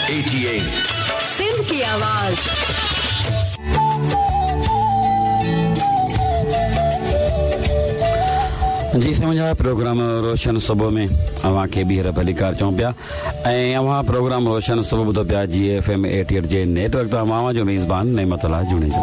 88 सिंध की आवाज। जी मुंहिंजा प्रोग्राम रोशन सुबुह में अव्हां खे ॿीहर भलीकार चऊं पिया ऐं अव्हां प्रोग्राम रोशन सुबुह ॿुधो पिया GFM 88 जे नेटवर्क तां। मां जो मेज़बान नेमतुल्लाह जुनेजो।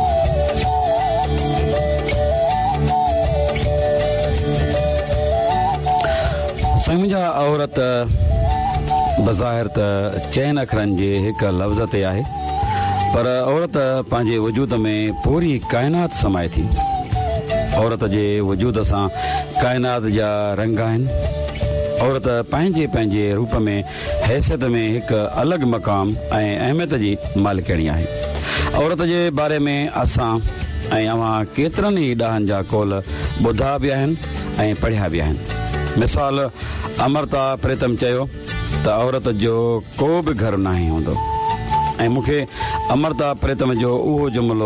मुंहिंजा औरत बज़ाहिर त चइनि अखरनि जे हिकु लफ़्ज़ ते आहे, पर औरत पंहिंजे वजूद में पूरी काइनात समाए थी। औरत जे वजूद सां काइनात जा रंग आहिनि। औरत पंहिंजे पंहिंजे रूप में हैसियत में हिकु अलॻि मक़ाम ऐं अहमियत जी मालिकिणी आहे। औरत जे बारे में असां ऐं अव्हां केतिरनि ई ॾाहनि जा कौल ॿुधा बि आहिनि ऐं पढ़िया बि आहिनि। मिसाल, अमृता प्रीतम चयो त औरत जो को बि घर नाहे हूंदो, ऐं मूंखे अमृता प्रीतम जो उहो जुमिलो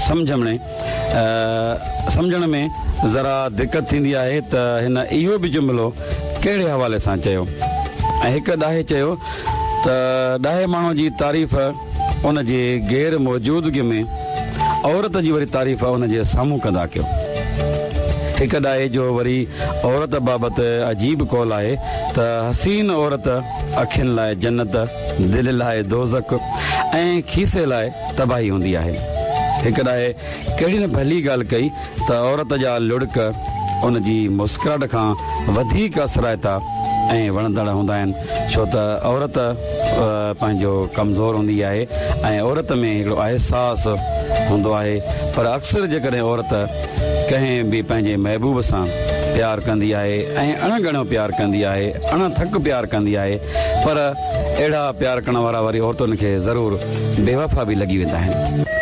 सम्झण में ज़रा दिक़त थींदी आहे त हिन इहो बि जुमिलो कहिड़े हवाले सां चयो। ऐं हिकु ॾाहे चयो त ॾाहे माण्हू जी तारीफ़ उन जे गैर मौजूदगी में औरत जी वरी तारीफ़ उन जे साम्हूं कंदा कयो। हिकु ॾाहे जो वरी औरत बाबति अजीब कौल आहे त हसीन औरत अखियुनि लाइ जन्नत, दिलि लाइ दोज़ख ऐं खीसे लाइ तबाही हूंदी आहे। हिकु ॾाहे कहिड़ी न भली ॻाल्हि कई त औरत जा लुड़क उन जी मुस्कुराहट खां वधीक असराइता ऐं वणंदड़ हूंदा आहिनि, छो त औरत पंहिंजो कमज़ोर हूंदी आहे ऐं औरत में हिकिड़ो अहसासु हूंदो आहे। पर अक्सर जेकॾहिं औरत कंहिं बि पंहिंजे महबूब सां प्यारु कंदी आहे ऐं अणगणो प्यारु कंदी आहे, अणथक प्यारु कंदी आहे, पर अहिड़ा प्यारु करण वारा वरी औरतुनि खे ज़रूरु बेवफ़ा बि लॻी वेंदा आहिनि।